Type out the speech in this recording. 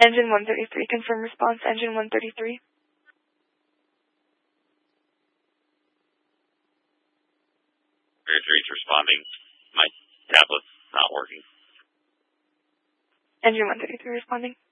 Engine 133, confirm response, engine 133. It's responding. My tablet's not working. Engine 133 responding.